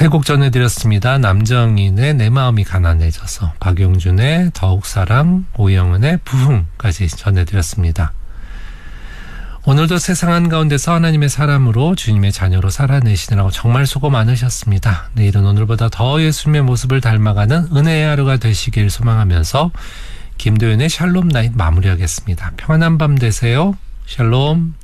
세 곡 전해드렸습니다. 남정인의 내 마음이 가난해져서, 박용준의 더욱 사랑, 오영은의 부흥까지 전해드렸습니다. 오늘도 세상 한가운데서 하나님의 사람으로 주님의 자녀로 살아내시느라고 정말 수고 많으셨습니다. 내일은 오늘보다 더 예수님의 모습을 닮아가는 은혜의 하루가 되시길 소망하면서 김도연의 샬롬 나잇 마무리하겠습니다. 평안한 밤 되세요. 샬롬.